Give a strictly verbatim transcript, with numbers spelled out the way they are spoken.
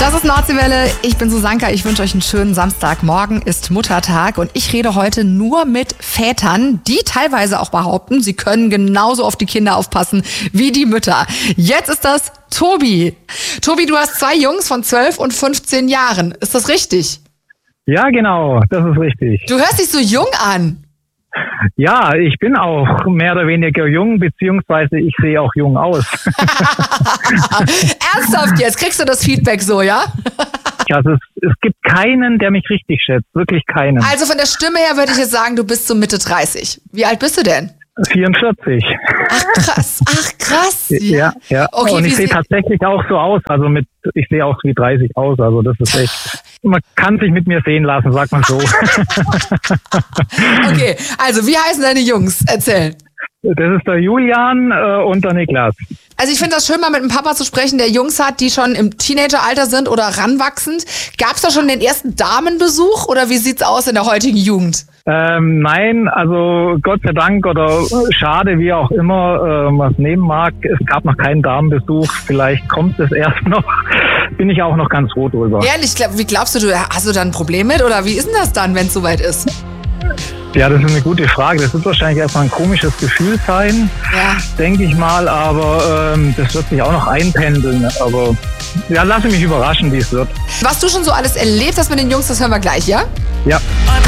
Das ist Nordseewelle. Ich bin Susanka. Ich wünsche euch einen schönen Samstag. Morgen ist Muttertag und ich rede heute nur mit Vätern, die teilweise auch behaupten, sie können genauso auf die Kinder aufpassen wie die Mütter. Jetzt ist das Tobi. Tobi, du hast zwei Jungs von zwölf und fünfzehn Jahren. Ist das richtig? Ja, genau. Das ist richtig. Du hörst dich so jung an. Ja, ich bin auch mehr oder weniger jung, beziehungsweise ich sehe auch jung aus. Ernsthaft jetzt? Kriegst du das Feedback so, ja? Also es, es gibt keinen, der mich richtig schätzt. Wirklich keinen. Also von der Stimme her würde ich jetzt sagen, du bist so Mitte dreißig. Wie alt bist du denn? vierundvierzig. Ach krass, ach krass. Ja, ja. Okay, und ich wie sehe sie- tatsächlich auch so aus. Also mit, ich sehe auch wie dreißig aus. Also das ist echt, man kann sich mit mir sehen lassen, sagt man so. Okay, also wie heißen deine Jungs? Erzähl. Das ist der Julian äh, und der Niklas. Also ich finde das schön, mal mit einem Papa zu sprechen, der Jungs hat, die schon im Teenageralter sind oder ranwachsend. Gab es da schon den ersten Damenbesuch oder wie sieht's aus in der heutigen Jugend? Ähm, nein, also Gott sei Dank oder schade, wie auch immer, äh, was nehmen mag, es gab noch keinen Damenbesuch, vielleicht kommt es erst noch, bin ich auch noch ganz froh drüber. Ehrlich, glaub- wie glaubst du, du hast du da ein Problem mit oder wie ist denn das dann, wenn es soweit ist? Ja, das ist eine gute Frage, das wird wahrscheinlich erstmal ein komisches Gefühl sein, Ja. denke ich mal, aber ähm, das wird sich auch noch einpendeln, aber ja, lasse mich überraschen, wie es wird. Was du schon so alles erlebt hast mit den Jungs, das hören wir gleich, ja? Ja.